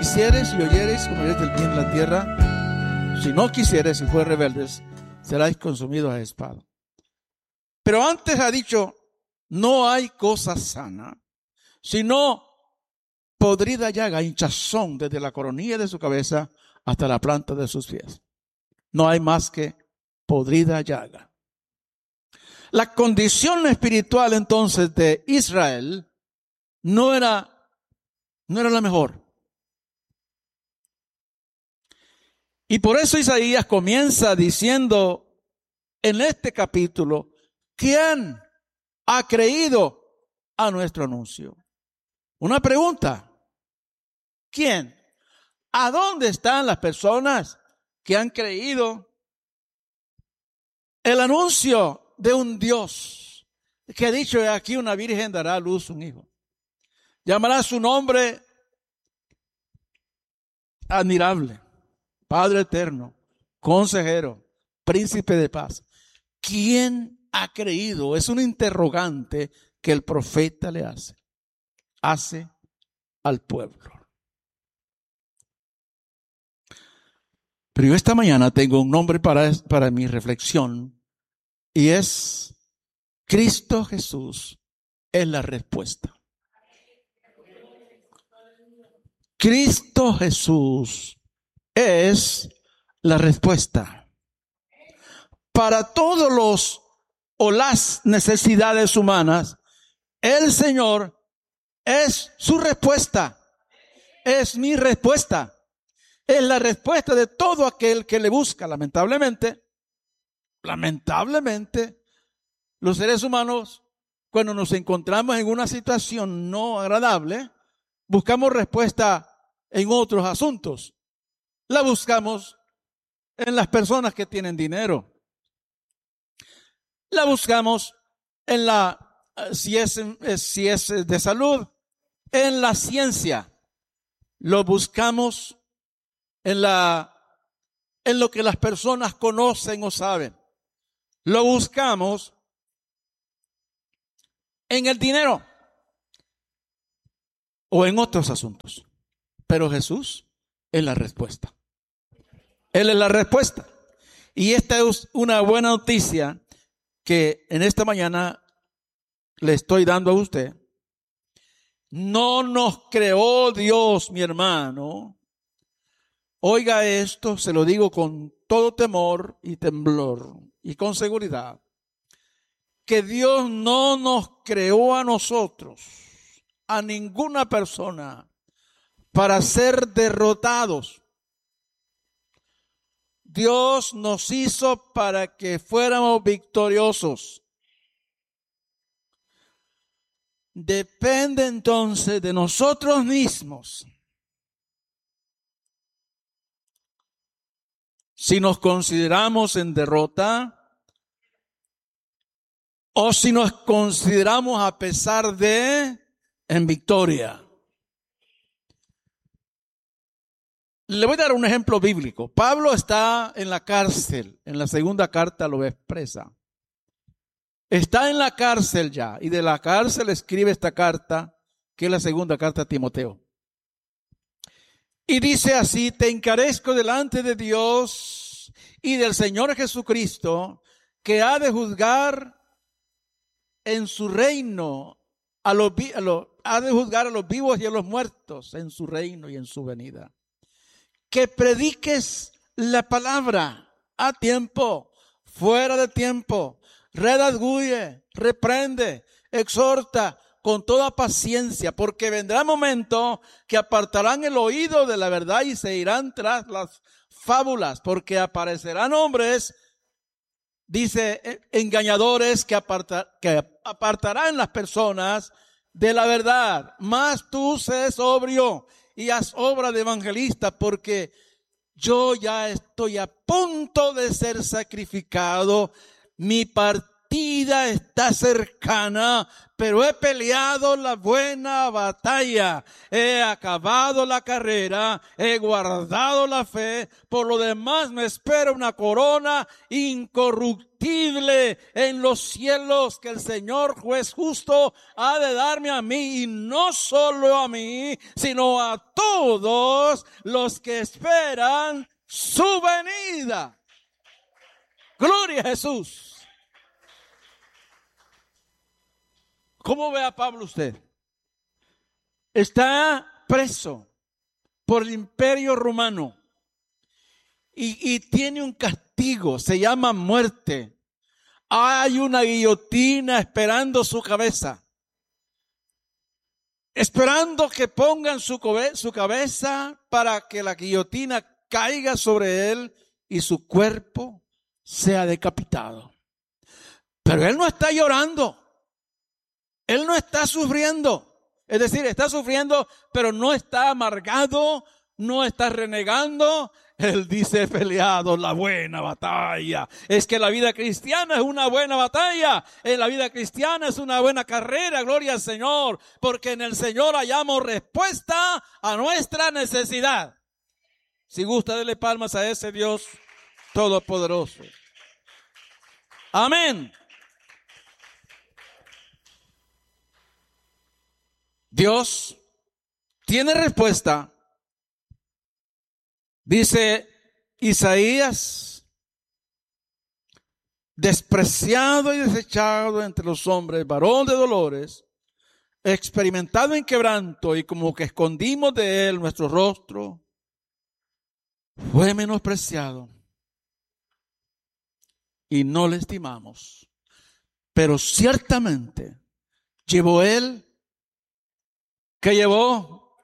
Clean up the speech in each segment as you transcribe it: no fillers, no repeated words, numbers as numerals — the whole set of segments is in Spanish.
quisieres y oyeres, comeréis del bien la tierra. Si no quisieres y fueres rebeldes, seráis consumidos a espada. Pero antes ha dicho, no hay cosa sana, sino podrida llaga, hinchazón desde la coronilla de su cabeza hasta la planta de sus pies. No hay más que podrida llaga. La condición espiritual entonces de Israel no era la mejor. Y por eso Isaías comienza diciendo en este capítulo, ¿quién ha creído a nuestro anuncio? Una pregunta. ¿Quién? ¿A dónde están las personas que han creído el anuncio de un Dios que ha dicho, aquí una virgen dará a luz un hijo? Llamará su nombre admirable, Padre eterno, consejero, príncipe de paz. ¿Quién ha creído? Es un interrogante que el profeta le hace al pueblo. Pero yo esta mañana tengo un nombre para mi reflexión y es Cristo Jesús es la respuesta. Cristo Jesús es la respuesta para todos los o las necesidades humanas. El Señor es su respuesta, es mi respuesta, es la respuesta de todo aquel que le busca. Lamentablemente, los seres humanos, cuando nos encontramos en una situación no agradable, buscamos respuesta en otros asuntos. La buscamos en las personas que tienen dinero. La buscamos en si es de salud, en la ciencia. Lo buscamos en lo que las personas conocen o saben. Lo buscamos en el dinero o en otros asuntos. Pero Jesús es la respuesta. Él es la respuesta. Y esta es una buena noticia que en esta mañana le estoy dando a usted. No nos creó Dios, mi hermano. Oiga esto, se lo digo con todo temor y temblor y con seguridad. Que Dios no nos creó a nosotros, a ninguna persona, para ser derrotados. Dios nos hizo para que fuéramos victoriosos. Depende entonces de nosotros mismos si nos consideramos en derrota o si nos consideramos a pesar de en victoria. Le voy a dar un ejemplo bíblico. Pablo está en la cárcel, en la segunda carta lo expresa. Está en la cárcel ya, y de la cárcel escribe esta carta, que es la segunda carta a Timoteo. Y dice así: te encarezco delante de Dios y del Señor Jesucristo, que ha de juzgar en su reino ha de juzgar a los vivos y a los muertos en su reino y en su venida. Que prediques la palabra a tiempo, fuera de tiempo, redarguye, reprende, exhorta con toda paciencia, porque vendrá momento que apartarán el oído de la verdad y se irán tras las fábulas, porque aparecerán hombres, dice, engañadores que apartarán las personas de la verdad. Mas tú sé sobrio y haz obra de evangelista, porque yo ya estoy a punto de ser sacrificado. Mi partida partida está cercana, pero he peleado la buena batalla, he acabado la carrera, he guardado la fe, por lo demás me espera una corona incorruptible en los cielos que el Señor juez justo ha de darme a mí, y no solo a mí, sino a todos los que esperan su venida. Gloria a Jesús. ¿Cómo ve a Pablo usted? Está preso por el Imperio Romano y tiene un castigo, se llama muerte. Hay una guillotina esperando su cabeza, esperando que pongan su cabeza para que la guillotina caiga sobre él y su cuerpo sea decapitado. Pero él no está llorando. Él no está sufriendo, es decir, está sufriendo, pero no está amargado, no está renegando. Él dice, he peleado la buena batalla. Es que la vida cristiana es una buena batalla. La vida cristiana es una buena carrera, gloria al Señor, porque en el Señor hallamos respuesta a nuestra necesidad. Si gusta, dele palmas a ese Dios todopoderoso. Amén. Dios tiene respuesta. Dice Isaías, despreciado y desechado entre los hombres, varón de dolores, experimentado en quebranto, y como que escondimos de él nuestro rostro, fue menospreciado y no le estimamos. Pero ciertamente llevó él, que llevó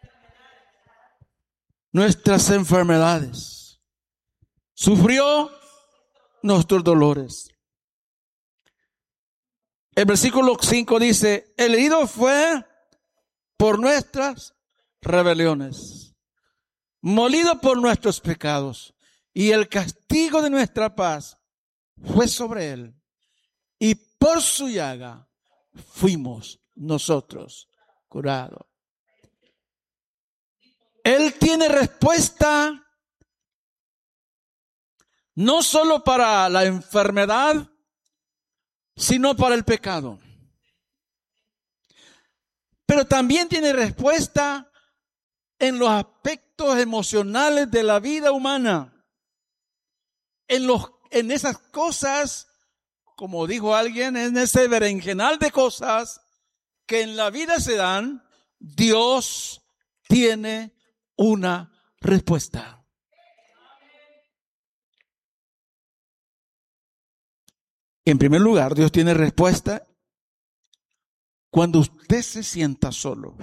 nuestras enfermedades, sufrió nuestros dolores. El versículo 5 dice, el herido fue por nuestras rebeliones, molido por nuestros pecados, y el castigo de nuestra paz fue sobre él, y por su llaga fuimos nosotros curados. Él tiene respuesta no solo para la enfermedad, sino para el pecado. Pero también tiene respuesta en los aspectos emocionales de la vida humana. En esas cosas, como dijo alguien, en ese berenjenal de cosas que en la vida se dan, Dios tiene una respuesta. En primer lugar, Dios tiene respuesta cuando usted se sienta solo.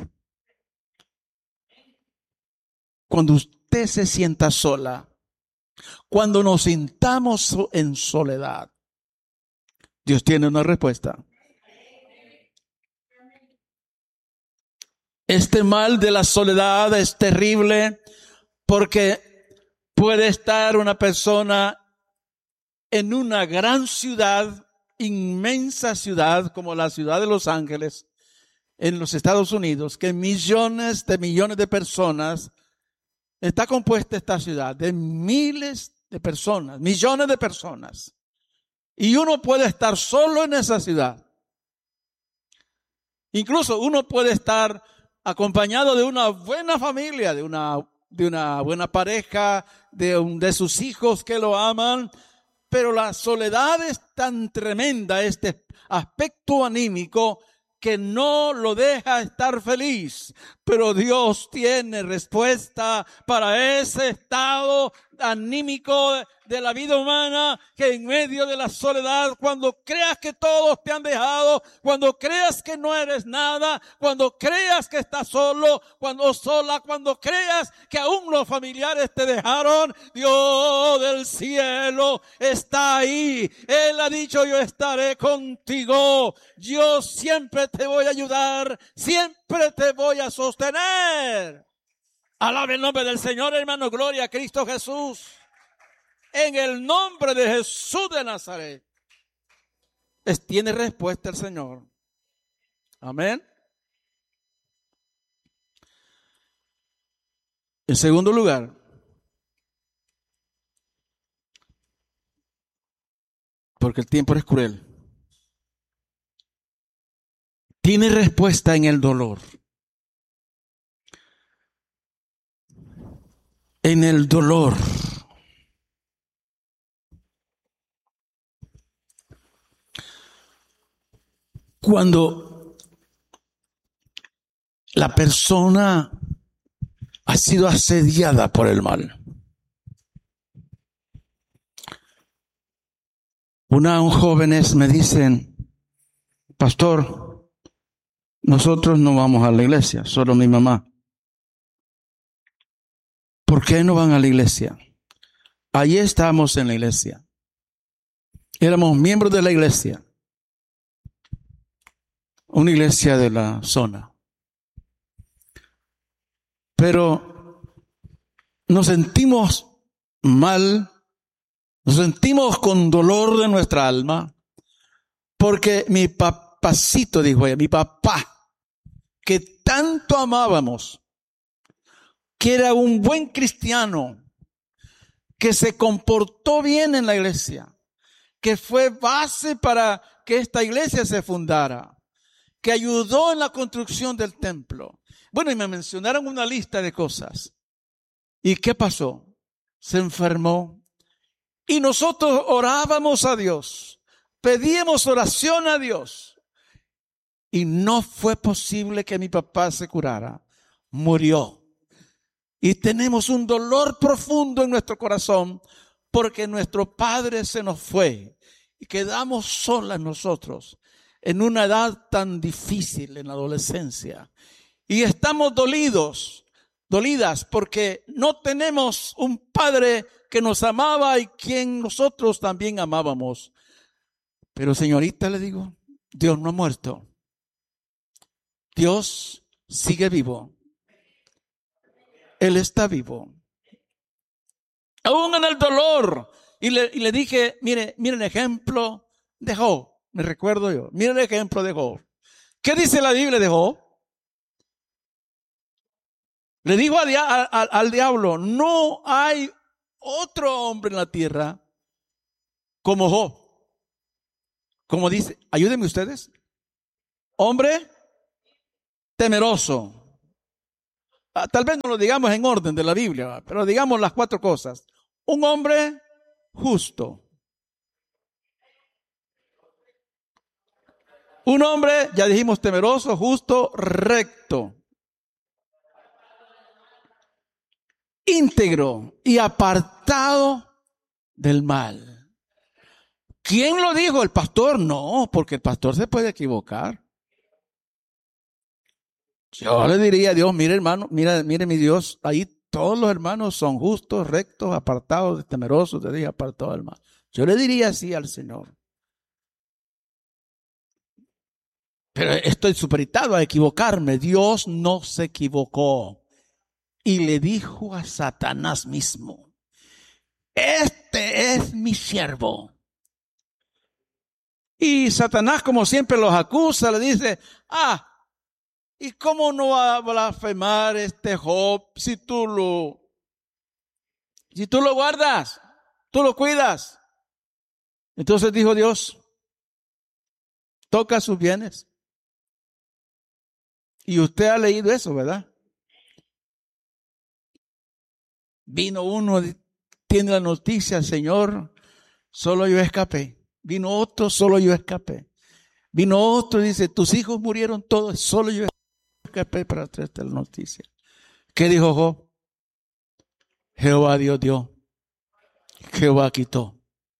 Cuando usted se sienta sola. Cuando nos sintamos en soledad. Dios tiene una respuesta. Este mal de la soledad es terrible porque puede estar una persona en una gran ciudad, inmensa ciudad como la ciudad de Los Ángeles, en los Estados Unidos, que millones de personas, está compuesta esta ciudad de miles de personas, millones de personas. Y uno puede estar solo en esa ciudad. Incluso uno puede estar acompañado de una buena familia, de una buena pareja, de sus hijos que lo aman, pero la soledad es tan tremenda, este aspecto anímico, que no lo deja estar feliz. Pero Dios tiene respuesta para ese estado anímico de la vida humana, que en medio de la soledad, cuando creas que todos te han dejado, cuando creas que no eres nada, cuando creas que estás solo, cuando creas que aún los familiares te dejaron, Dios del cielo está ahí. Él ha dicho, yo estaré contigo, yo siempre te voy a ayudar, siempre te voy a sostener. Alabe el nombre del Señor, hermano. Gloria a Cristo Jesús. En el nombre de Jesús de Nazaret. tiene respuesta el Señor. Amén. En segundo lugar, porque el tiempo es cruel, tiene respuesta en el dolor. En el dolor. Cuando la persona ha sido asediada por el mal. Unos jóvenes me dicen, pastor, nosotros no vamos a la iglesia, solo mi mamá. ¿Por qué no van a la iglesia? Allí estábamos en la iglesia. Éramos miembros de la iglesia. Una iglesia de la zona. Pero nos sentimos mal, nos sentimos con dolor de nuestra alma, porque mi papacito, dijo ella, mi papá, que tanto amábamos, que era un buen cristiano, que se comportó bien en la iglesia, que fue base para que esta iglesia se fundara, que ayudó en la construcción del templo. Bueno, y me mencionaron una lista de cosas. ¿Y qué pasó? Se enfermó. Y nosotros orábamos a Dios, pedíamos oración a Dios. Y no fue posible que mi papá se curara. Murió. Y tenemos un dolor profundo en nuestro corazón porque nuestro padre se nos fue. Y quedamos solas nosotros en una edad tan difícil, en la adolescencia. Y estamos dolidas, porque no tenemos un padre que nos amaba y quien nosotros también amábamos. Pero señorita, le digo, Dios no ha muerto. Dios sigue vivo. Él está vivo. Aún en el dolor. Y le dije, mire el ejemplo de Job. Me recuerdo yo. Mire el ejemplo de Job. ¿Qué dice la Biblia de Job? Le digo al diablo, no hay otro hombre en la tierra como Job. Como dice, ayúdenme ustedes. Hombre temeroso. Tal vez no lo digamos en orden de la Biblia, pero digamos las 4 cosas. Un hombre justo. Un hombre, ya dijimos, temeroso, justo, recto. Íntegro y apartado del mal. ¿Quién lo dijo? ¿El pastor? No, porque el pastor se puede equivocar. Yo le diría a Dios, mire hermano, mire mi Dios, ahí todos los hermanos son justos, rectos, apartados, temerosos, te dije, apartados del mal. Yo le diría así al Señor. Pero estoy supeditado a equivocarme. Dios no se equivocó. Y le dijo a Satanás mismo, este es mi siervo. Y Satanás, como siempre los acusa, le dice, ¿y cómo no va a blasfemar este Job si tú lo guardas, tú lo cuidas? Entonces dijo Dios, toca sus bienes. Y usted ha leído eso, ¿verdad? Vino uno, tiene la noticia, Señor, solo yo escapé. Vino otro, solo yo escapé. Vino otro y dice, tus hijos murieron todos, solo yo escapé para traerte la noticia. ¿Qué dijo Job? Jehová Dios dio, Jehová quitó.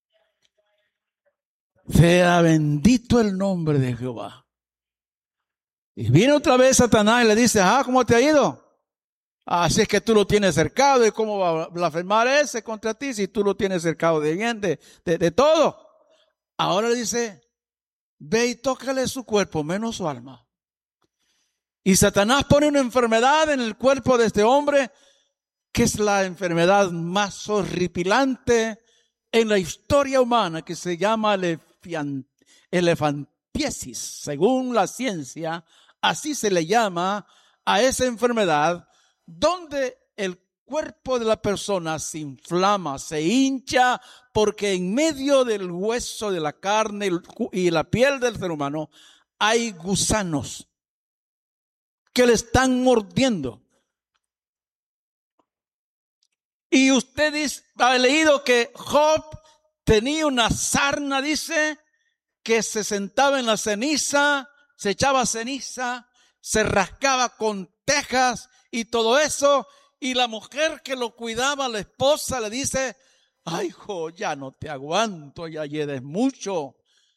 Sea bendito el nombre de Jehová. Y viene otra vez Satanás y le dice, ¿cómo te ha ido? Así es que tú lo tienes cercado, ¿y cómo va a blasfemar ese contra ti si tú lo tienes cercado de bien, de todo? Ahora le dice, ve y tócale su cuerpo, menos su alma. Y Satanás pone una enfermedad en el cuerpo de este hombre, que es la enfermedad más horripilante en la historia humana, que se llama elefantiasis, según la ciencia, así se le llama a esa enfermedad donde el cuerpo de la persona se inflama, se hincha, porque en medio del hueso, de la carne y la piel del ser humano hay gusanos que le están mordiendo. Y usted ha leído que Job tenía una sarna, dice, que se sentaba en la ceniza, se echaba ceniza, se rascaba con tejas y todo eso. Y la mujer que lo cuidaba, la esposa, le dice: ay, hijo, ya no te aguanto, ya eres mucho.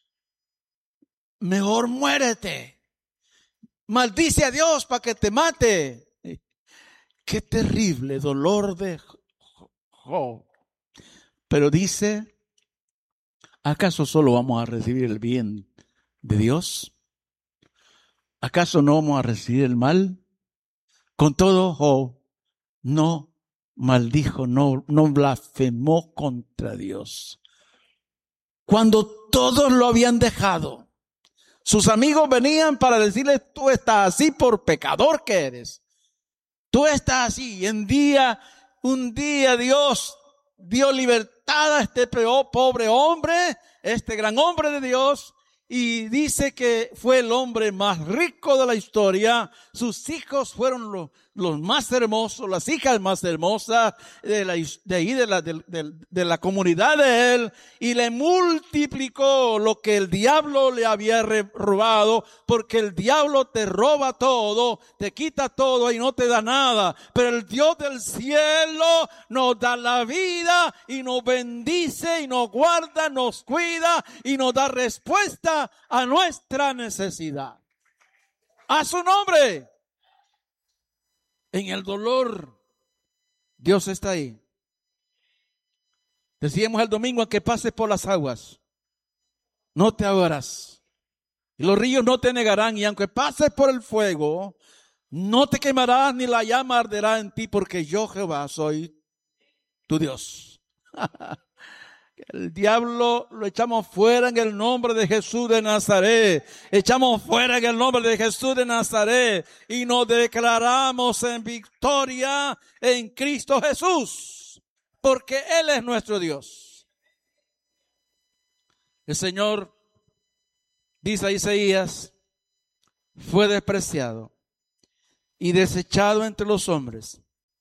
Mejor muérete. Maldice a Dios para que te mate. Qué terrible dolor de Job. Pero dice: ¿acaso solo vamos a recibir el bien de Dios? ¿Acaso no vamos a recibir el mal? Con todo, Job no maldijo, no blasfemó contra Dios. Cuando todos lo habían dejado, sus amigos venían para decirle: tú estás así por pecador que eres. Tú estás así. Y un día Dios dio libertad a este pobre hombre, este gran hombre de Dios, y dice que fue el hombre más rico de la historia. Sus hijos fueron los más hermosos, las hijas más hermosas de la comunidad de él, y le multiplicó lo que el diablo le había robado, porque el diablo te roba todo, te quita todo y no te da nada, pero el Dios del cielo nos da la vida y nos bendice y nos guarda, nos cuida y nos da respuesta a nuestra necesidad. A su nombre. En el dolor, Dios está ahí. Decíamos el domingo: que pases por las aguas, no te ahogarás. Y los ríos no te negarán. Y aunque pases por el fuego, no te quemarás, ni la llama arderá en ti, porque yo, Jehová, soy tu Dios. El diablo lo echamos fuera en el nombre de Jesús de Nazaret. Echamos fuera en el nombre de Jesús de Nazaret y nos declaramos en victoria en Cristo Jesús, porque Él es nuestro Dios. El Señor, dice Isaías, fue despreciado y desechado entre los hombres,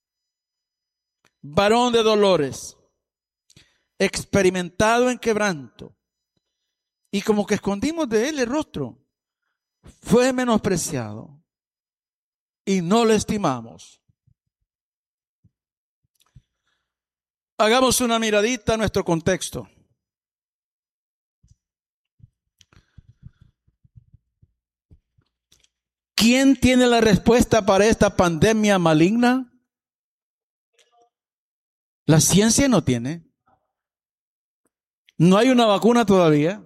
varón de dolores, experimentado en quebranto, y como que escondimos de él el rostro. Fue menospreciado y no lo estimamos. Hagamos una miradita a nuestro contexto. ¿Quién tiene la respuesta para esta pandemia maligna? La ciencia no tiene. No hay una vacuna todavía.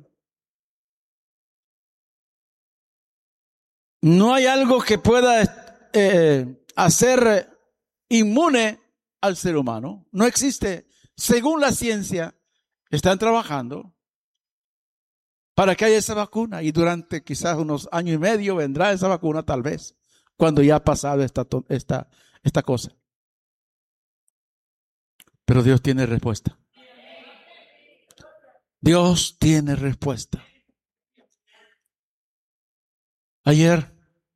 No hay algo que pueda hacer inmune al ser humano. No existe. Según la ciencia, están trabajando para que haya esa vacuna. Y durante quizás unos años y medio vendrá esa vacuna, tal vez, cuando ya ha pasado esta cosa. Pero Dios tiene respuesta. Dios tiene respuesta. Ayer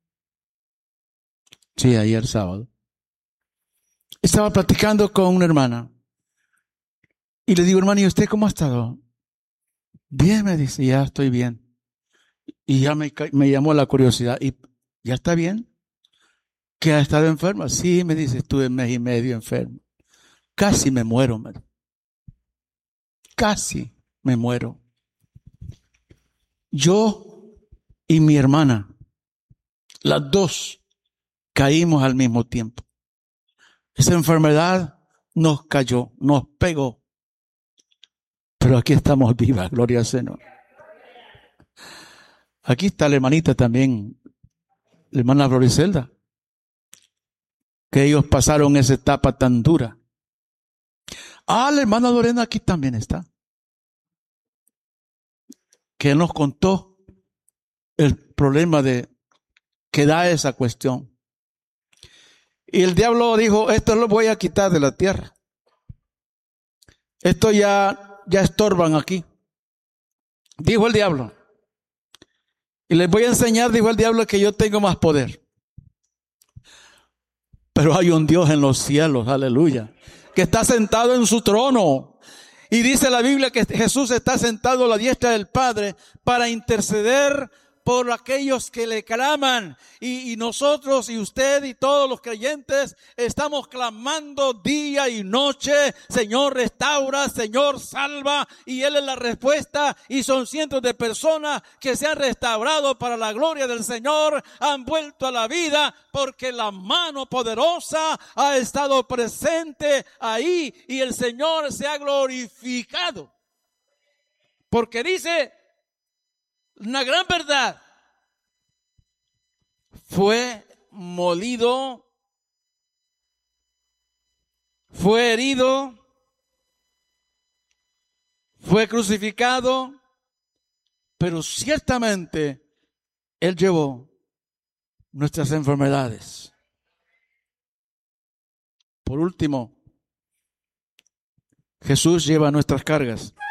sábado, estaba platicando con una hermana y le digo: hermana, ¿y usted cómo ha estado? Bien, me dice, ya estoy bien. Y ya me llamó la curiosidad. ¿Y ya está bien? ¿Que ha estado enferma? Sí, me dice, estuve 1 mes y medio enfermo. Casi me muero, casi me muero. Yo y mi hermana, las dos, caímos al mismo tiempo. Esa enfermedad nos cayó, nos pegó. Pero aquí estamos vivas, gloria al Señor. Aquí está la hermanita también, la hermana Floricelda, que ellos pasaron esa etapa tan dura. La hermana Lorena aquí también está, que nos contó el problema que da esa cuestión. Y el diablo dijo, esto lo voy a quitar de la tierra. Esto ya estorban aquí. Dijo el diablo. Y les voy a enseñar, dijo el diablo, que yo tengo más poder. Pero hay un Dios en los cielos, aleluya, que está sentado en su trono. Y dice la Biblia que Jesús está sentado a la diestra del Padre para interceder por aquellos que le claman. Y nosotros y usted y todos los creyentes estamos clamando día y noche: Señor, restaura, Señor, salva. Y Él es la respuesta. Y son cientos de personas que se han restaurado para la gloria del Señor, han vuelto a la vida porque la mano poderosa ha estado presente ahí y el Señor se ha glorificado. Porque dice una gran verdad: fue molido, fue herido, fue crucificado, pero ciertamente Él llevó nuestras enfermedades. Por último, Jesús lleva nuestras cargas.